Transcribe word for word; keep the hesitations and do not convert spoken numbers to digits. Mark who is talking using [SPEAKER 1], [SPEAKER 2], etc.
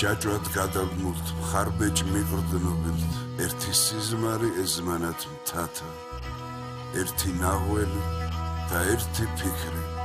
[SPEAKER 1] ჯაჭვად გადავმულთ მხარბეჭ მიყრდნობილთ ერთი სიზმარი ეზმანათ მთათა ერთი ნაღველი და ერთი ფიქრი